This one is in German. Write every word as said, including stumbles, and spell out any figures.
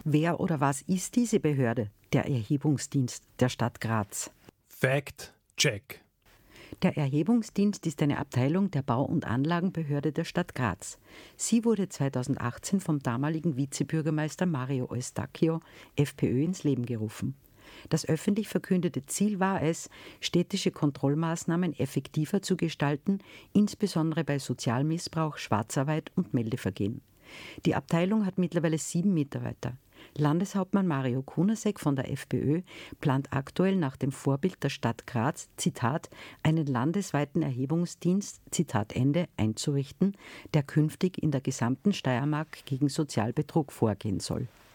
Wer oder was ist diese Behörde, der Erhebungsdienst der Stadt Graz? Fact check. Der Erhebungsdienst ist eine Abteilung der Bau- und Anlagenbehörde der Stadt Graz. Sie wurde zweitausendachtzehn vom damaligen Vizebürgermeister Mario Eustachio, FPÖ, ins Leben gerufen. Das öffentlich verkündete Ziel war es, städtische Kontrollmaßnahmen effektiver zu gestalten, insbesondere bei Sozialmissbrauch, Schwarzarbeit und Meldevergehen. Die Abteilung hat mittlerweile sieben Mitarbeiter. Landeshauptmann Mario Kunasek von der FPÖ plant aktuell nach dem Vorbild der Stadt Graz, Zitat, einen landesweiten Erhebungsdienst, Zitat Ende, einzurichten, der künftig in der gesamten Steiermark gegen Sozialbetrug vorgehen soll.